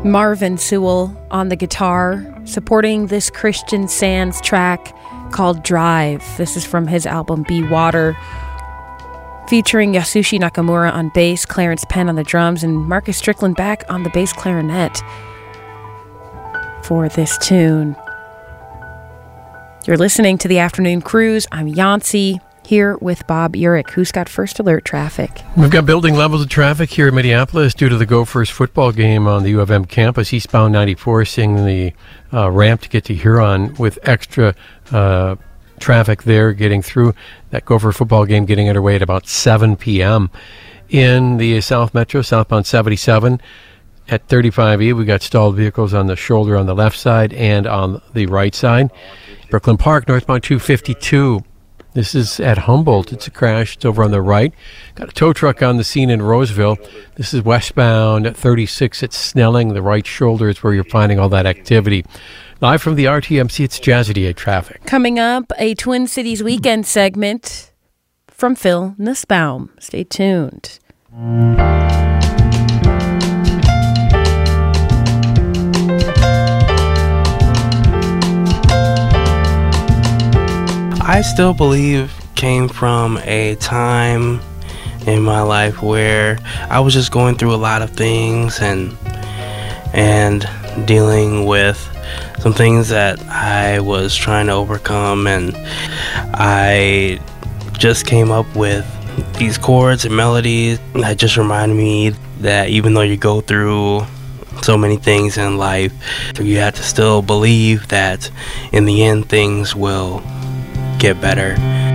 Marvin Sewell on the guitar, supporting this Christian Sands track called Drive. This is from his album Be Water, featuring Yasushi Nakamura on bass, Clarence Penn on the drums, and Marcus Strickland back on the bass clarinet for this tune. You're listening to The Afternoon Cruise. I'm Yancey, here with Bob Urich, who's got first alert traffic. We've got building levels of traffic here in Minneapolis due to the Gophers football game on the U of M campus. Eastbound 94, seeing the ramp to get to Huron with extra traffic there getting through. That Gopher football game getting underway at about 7 p.m. In the South Metro, southbound 77 at 35E, we got stalled vehicles on the shoulder on the left side and on the right side. Brooklyn Park, northbound 252. This is at Humboldt. It's a crash. It's over on the right. Got a tow truck on the scene in Roseville. This is westbound 36 at Snelling. The right shoulder is where you're finding all that activity. Live from the RTMC, it's Jazz 88 traffic. Coming up, a Twin Cities Weekend segment from Phil Nussbaum. Stay tuned. I still believe came from a time in my life where I was just going through a lot of things and dealing with some things that I was trying to overcome, and I just came up with these chords and melodies that just remind me that even though you go through so many things in life, you have to still believe that in the end things will get better.